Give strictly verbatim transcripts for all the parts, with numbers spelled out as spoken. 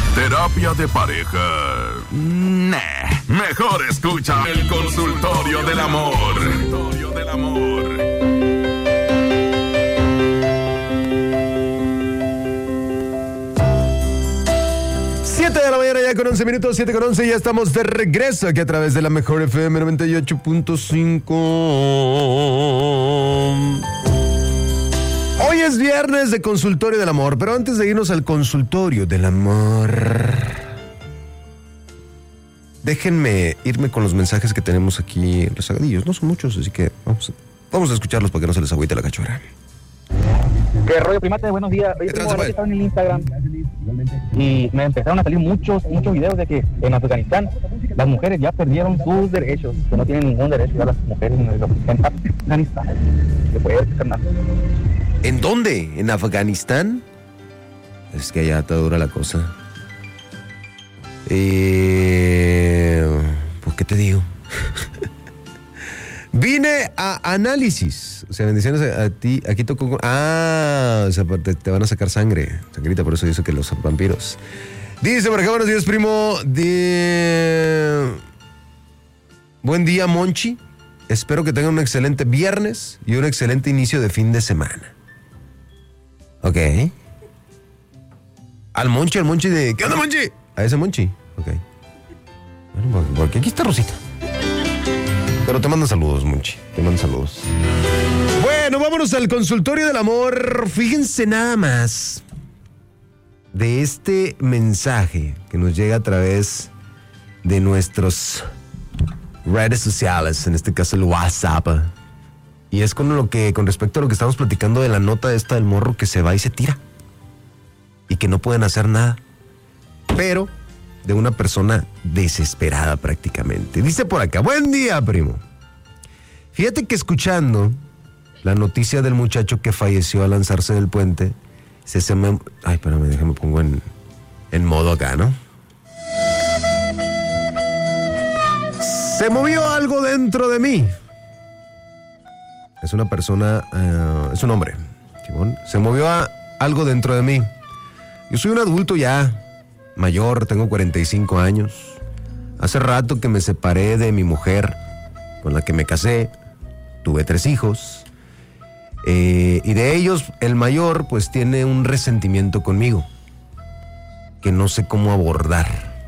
¿Terapia de pareja? Nah, mejor escucha el Consultorio del Amor. Consultorio del Amor. siete de la mañana ya con once minutos, siete con once, ya estamos de regreso aquí a través de la mejor F M noventa y ocho punto cinco. Hoy es viernes de Consultorio del Amor, pero antes de irnos al Consultorio del Amor, déjenme irme con los mensajes que tenemos aquí rezagadillos. No son muchos, así que vamos, vamos a escucharlos para que no se les agüite la cachorra. ¿Qué rollo, primate? Buenos días. Oye, ¿Qué primo, tal, ahora que estaba en el Instagram y me empezaron a salir muchos, muchos videos de que en Afganistán las mujeres ya perdieron sus derechos, que no tienen ningún derecho ya las mujeres en Afganistán. Que puede ser nada. ¿En dónde? ¿En Afganistán? Es que allá está dura la cosa. Eh, pues, ¿qué te digo? Vine a análisis. O sea, bendiciones a, a ti. Aquí tocó... Ah, o sea, te, te van a sacar sangre. Sangrita, por eso dice que los vampiros. Dice por acá, buenos días, primo. De... Buen día, Monchi. Espero que tengan un excelente viernes y un excelente inicio de fin de semana. Ok. Al Monchi, al Monchi de... ¿Qué onda, Monchi? A ese Monchi. Ok. Bueno, porque aquí está Rosita. Pero te mandan saludos, Monchi. Te mandan saludos. Bueno, vámonos al Consultorio del Amor. Fíjense nada más de este mensaje que nos llega a través de nuestros redes sociales, en este caso el WhatsApp. Y es con lo que, con respecto a lo que estamos platicando de la nota esta del morro que se va y se tira. Y que no pueden hacer nada. Pero de una persona desesperada prácticamente. Dice por acá, buen día, primo. Fíjate que escuchando la noticia del muchacho que falleció al lanzarse del puente, se, se me... Ay, espérame, déjame pongo en, en modo acá, ¿no? Se movió algo dentro de mí. Es una persona, uh, es un hombre, Simón. Se movió a, algo dentro de mí. Yo soy un adulto ya, mayor, tengo cuarenta y cinco años. Hace rato que me separé de mi mujer, con la que me casé. Tuve tres hijos. Eh, y de ellos, el mayor, pues tiene un resentimiento conmigo, que no sé cómo abordar.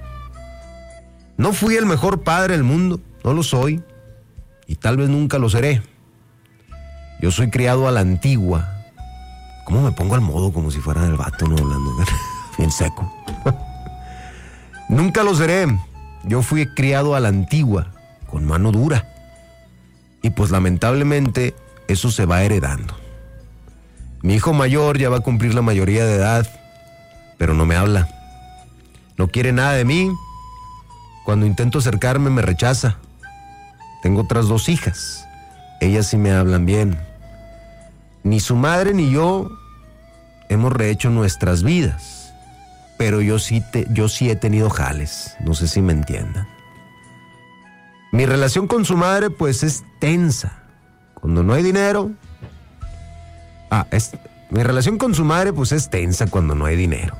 No fui el mejor padre del mundo, no lo soy, y tal vez nunca lo seré. Yo soy criado a la antigua. ¿Cómo me pongo al modo como si fuera el vato, no hablando? Bien seco. Nunca lo seré. Yo fui criado a la antigua, con mano dura. Y pues lamentablemente eso se va heredando. Mi hijo mayor ya va a cumplir la mayoría de edad, pero no me habla. No quiere nada de mí. Cuando intento acercarme me rechaza. Tengo otras dos hijas. Ellas sí me hablan bien. Ni su madre ni yo hemos rehecho nuestras vidas, pero yo sí, te, yo sí he tenido jales, no sé si me entiendan. Mi relación con su madre pues es tensa. Cuando no hay dinero... Ah, es, mi relación con su madre pues es tensa cuando no hay dinero.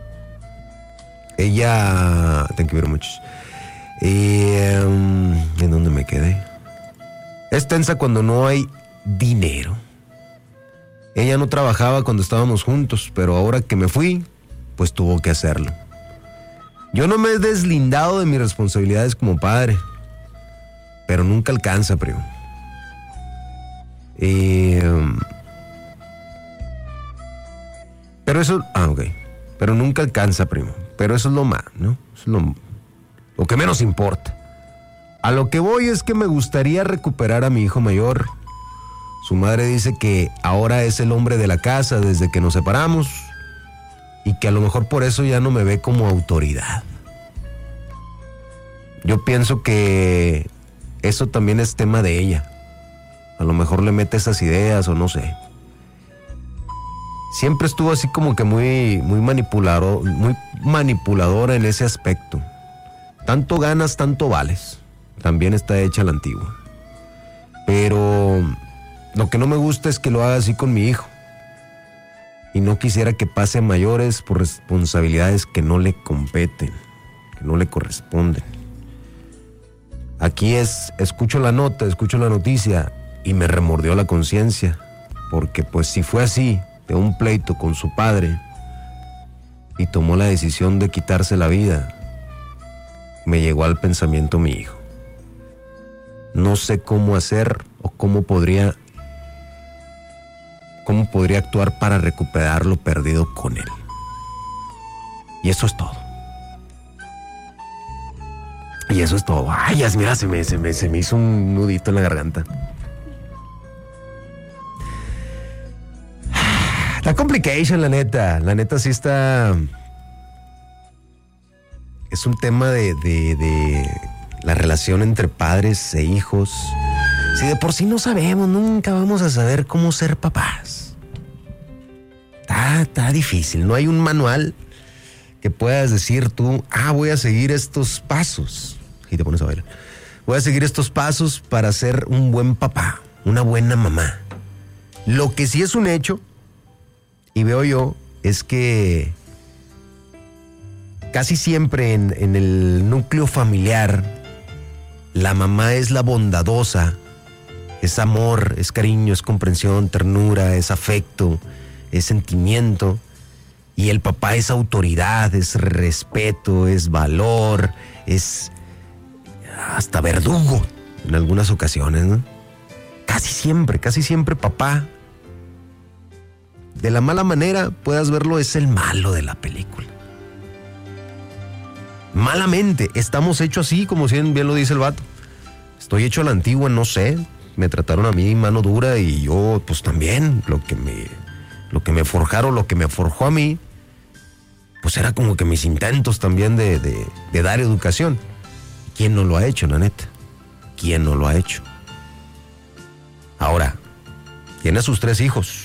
Ella... Thank you very much. Eh, um, ¿En dónde me quedé? Es tensa cuando no hay dinero. Ella no trabajaba cuando estábamos juntos, pero ahora que me fui, pues tuvo que hacerlo. Yo no me he deslindado de mis responsabilidades como padre, pero nunca alcanza, primo. Eh, pero eso... Ah, ok. Pero nunca alcanza, primo. Pero eso es lo más, ¿no? Eso es lo, lo que menos importa. A lo que voy es que me gustaría recuperar a mi hijo mayor. Su madre dice que ahora es el hombre de la casa desde que nos separamos y que a lo mejor por eso ya no me ve como autoridad. Yo pienso que eso también es tema de ella. A lo mejor le mete esas ideas o no sé. Siempre estuvo así como que muy, muy manipulador, muy manipuladora en ese aspecto. Tanto ganas, tanto vales. También está hecha la antigua. Pero lo que no me gusta es que lo haga así con mi hijo. y no quisiera que pase a mayores por responsabilidades que no le competen, que no le corresponden. Aquí es, escucho la nota, escucho la noticia y me remordió la conciencia, porque pues si fue así, de un pleito con su padre y tomó la decisión de quitarse la vida, me llegó al pensamiento mi hijo. No sé cómo hacer o cómo podría, cómo podría actuar para recuperar lo perdido con él. Y eso es todo. Y eso es todo. Ay, ya, mira, se me, se me, se me hizo un nudito en la garganta. Está complication, la neta. La neta sí está... Es un tema de, de, de la relación entre padres e hijos. Si de por sí no sabemos, nunca vamos a saber cómo ser papás. Está, está difícil. No hay un manual que puedas decir tú, ah, voy a seguir estos pasos. Y te pones a bailar. Voy a seguir estos pasos para ser un buen papá, una buena mamá. Lo que sí es un hecho, y veo yo, es que casi siempre en, en el núcleo familiar, la mamá es la bondadosa, es amor, es cariño, es comprensión, ternura, es afecto, es sentimiento, y el papá es autoridad, es respeto, es valor, es hasta verdugo en algunas ocasiones, ¿no? Casi siempre, casi siempre papá, de la mala manera puedas verlo, es el malo de la película. Malamente, estamos hechos así, como bien lo dice el vato. Estoy hecho a la antigua, no sé, me trataron a mí mano dura y yo pues también, lo que me, lo que me forjaron, lo que me forjó a mí, pues era como que mis intentos también de, de, de dar educación. ¿Quién no lo ha hecho, la neta? ¿Quién no lo ha hecho? Ahora, tiene a sus tres hijos,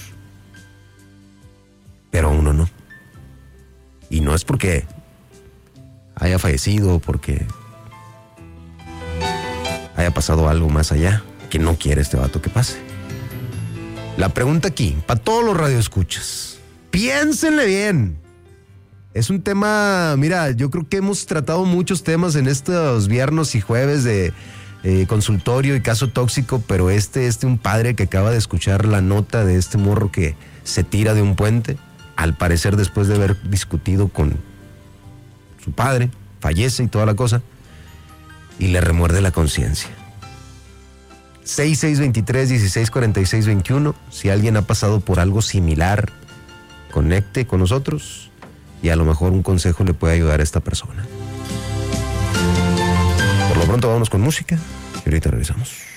pero uno no. Y no es porque haya fallecido, porque haya pasado algo más allá, que no quiere este vato que pase. La pregunta aquí, para todos los radioescuchas, piénsenle bien. Es un tema, mira, yo creo que hemos tratado muchos temas en estos viernes y jueves de eh, consultorio y caso tóxico, pero este, este un padre que acaba de escuchar la nota de este morro que se tira de un puente, al parecer después de haber discutido con su padre, fallece y toda la cosa, y le remuerde la conciencia. seis seis dos tres, dieciséis cuarenta y seis veintiuno, si alguien ha pasado por algo similar, conecte con nosotros y a lo mejor un consejo le puede ayudar a esta persona. Por lo pronto vámonos con música y ahorita regresamos.